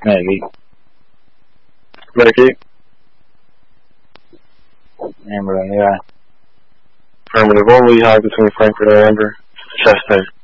Maggie. Mickey. Amber, yeah. Affirmative. One Lehigh between Frankfurt and Amber. Chest